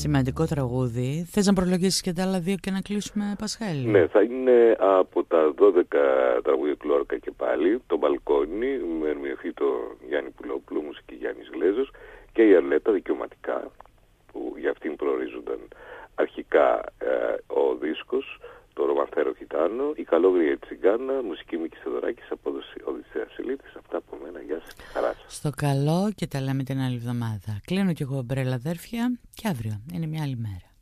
Σημαντικό τραγούδι. Θες να προλογίσεις και τα άλλα δύο και να κλείσουμε, Πασχάλη? Ναι, θα είναι από τα 12 τραγούδια του Λόρκα και πάλι το Μπαλκόνι με ερμηνευτή το Γιάννη Πουλόπουλο, μουσική Γιάννης Γλέζος, και η Αρλέτα δικαιωματικά, που για αυτήν προορίζονταν αρχικά ο δίσκος, το Ρομανθέρο Χιτάνο, η Καλόγρια Τσιγκάνα, μουσική Μίκης Θεοδωράκης, απόδοση Οδυσσέας Σιλίτης. Αυτά από μένα, γεια σας και χαρά σας. Στο καλό και τα λέμε την άλλη εβδομάδα. Κλείνω κι εγώ, μπρέλα αδέρφια, και αύριο είναι μια άλλη μέρα.